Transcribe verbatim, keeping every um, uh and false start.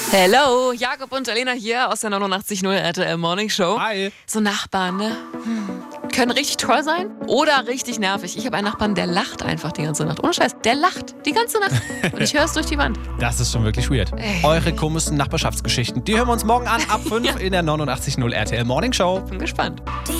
Hello, Jakob und Alena hier aus der neunundachtzig Komma null R T L Morning Show. Hi. So Nachbarn, ne? Hm. Können richtig toll sein oder richtig nervig. Ich habe einen Nachbarn, der lacht einfach die ganze Nacht. Ohne Scheiß, der lacht die ganze Nacht. Und ich höre es durch die Wand. Das ist schon wirklich weird. Ey. Eure komischsten Nachbarschaftsgeschichten, die hören wir uns morgen an ab fünf Ja. in der neunundachtzig Komma null R T L Morning Show. Bin gespannt. Die